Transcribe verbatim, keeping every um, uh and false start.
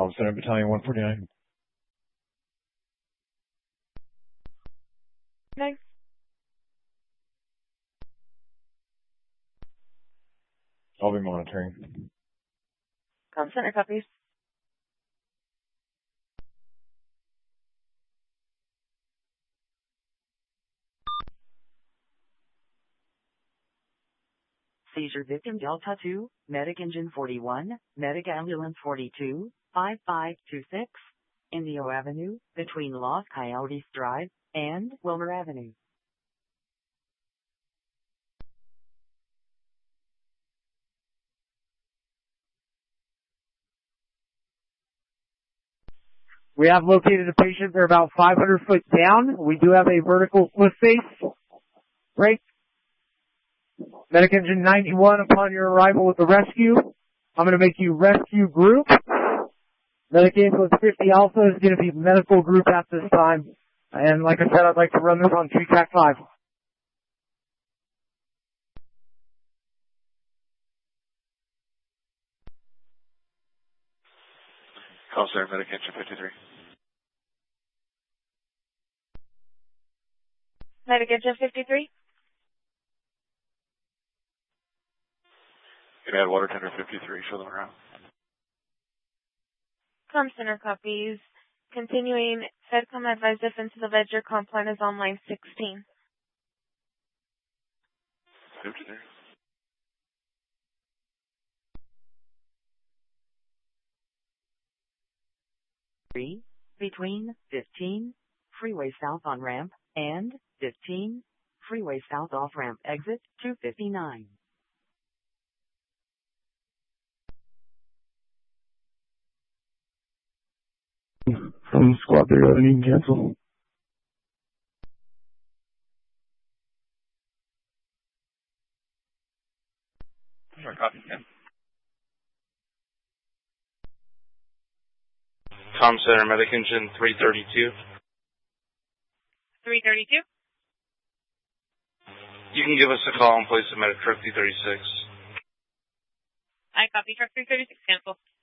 Comm Center, Battalion one forty-nine. Next. I'll be monitoring. Comm Center copies. Seizure victim Delta two, Medic Engine forty-one, Medic Ambulance forty-two, five five two six, Indio Avenue, between Los Coyotes Drive and Wilmer Avenue. We have located a patient. They're about five hundred foot down. We do have a vertical cliff face. Right. Medic Engine ninety-one, upon your arrival with the rescue, I'm going to make you rescue group. Medic Ambulance fifty Alpha is going to be medical group at this time. And like I said, I'd like to run this on T TAC five. Call Center, Medic Engine fifty-three. Medic Engine fifty-three. You can add Water Tender fifty-three, show them around. Comm Center copies. Continuing, FedCom advised defense of the Ledger comp plan is on line sixteen. fifty-three. Three, between fifteen, Freeway South on ramp, and fifteen, Freeway South off ramp exit two fifty-nine. From squad three, I need to cancel. Sure, copy, yeah. Comm Center, Medic Engine three thirty-two. three thirty-two. You can give us a call and place a medic truck three thirty-six. I copy truck three thirty-six cancel.